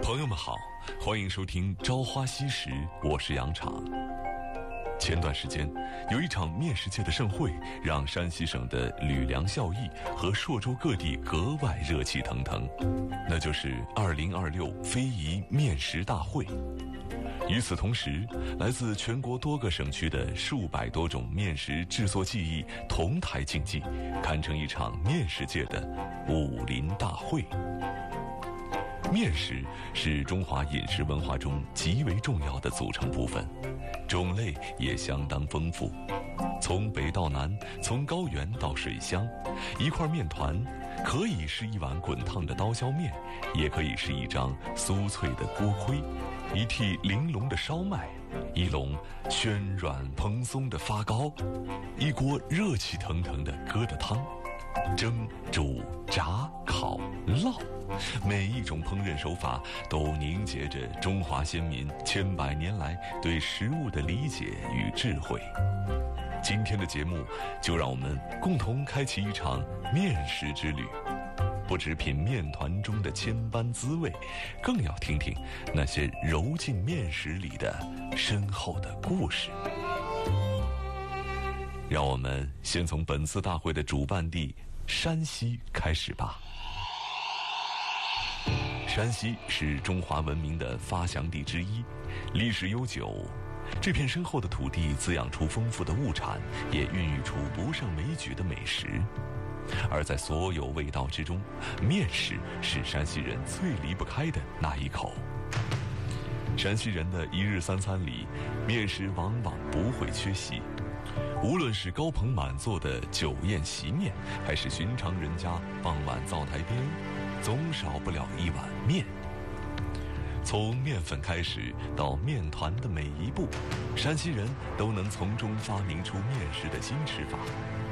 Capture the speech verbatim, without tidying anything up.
朋友们好，欢迎收听《朝花夕拾》，我是杨昶。前段时间，有一场面食界的盛会，让山西省的吕梁孝义和朔州各地格外热气腾腾，那就是二零二六非遗面食大会。与此同时，来自全国多个省区的数百多种面食制作技艺同台竞技，堪称一场面食界的武林大会。面食是中华饮食文化中极为重要的组成部分，种类也相当丰富。从北到南，从高原到水乡，一块面团可以是一碗滚烫的刀削面，也可以是一张酥脆的锅盔，一屉玲珑的烧麦，一笼暄软蓬松的发糕，一锅热气腾腾的疙瘩汤，蒸、煮、炸、烤、烙，每一种烹饪手法都凝结着中华先民千百年来对食物的理解与智慧。今天的节目，就让我们共同开启一场面食之旅，不只品面团中的千般滋味，更要听听那些揉进面食里的深厚的故事。让我们先从本次大会的主办地山西开始吧。山西是中华文明的发祥地之一，历史悠久。这片深厚的土地滋养出丰富的物产，也孕育出不胜枚举的美食。而在所有味道之中，面食是山西人最离不开的那一口。山西人的一日三餐里，面食往往不会缺席。无论是高朋满座的酒宴席面，还是寻常人家傍晚灶台边，总少不了一碗面。从面粉开始到面团的每一步，山西人都能从中发明出面食的新吃法。